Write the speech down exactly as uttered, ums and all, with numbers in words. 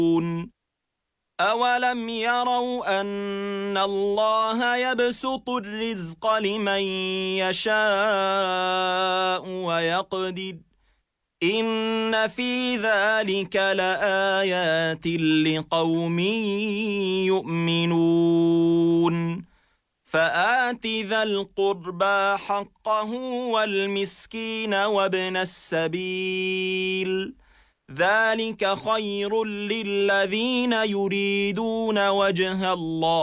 أولم يروا أن الله يبسط الرزق لمن يشاء ويقدر إن في ذلك لآيات لقوم يؤمنون فآت ذا القربى حقه والمسكين وابن السبيل ذلك خير للذين يريدون وجه الله